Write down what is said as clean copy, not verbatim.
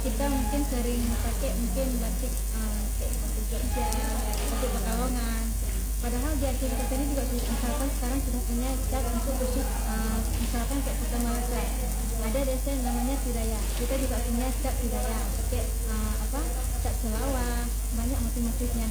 kita mungkin sering pakai mungkin batik kayak batik Jogja, batik Pekalongan. Padahal di aktivitas ini juga misalkan sekarang sudah punya cat untuk khusus misalkan kayak Kota Malaka. Ada desa yang namanya Tidaya. Kita juga punya cat Tidaya, pakai cat Selawa, banyak motif-motifnya.